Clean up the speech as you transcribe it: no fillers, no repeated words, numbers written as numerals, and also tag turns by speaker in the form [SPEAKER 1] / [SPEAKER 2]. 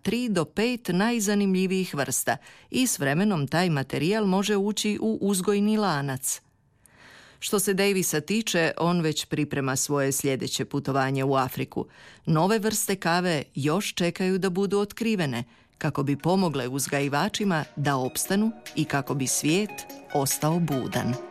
[SPEAKER 1] 3 do 5 najzanimljivijih vrsta i s vremenom taj materijal može ući u uzgojni lanac. Što se Davisa tiče, on već priprema svoje sljedeće putovanje u Afriku. Nove vrste kave još čekaju da budu otkrivene, kako bi pomogle uzgajivačima da opstanu i kako bi svijet ostao budan.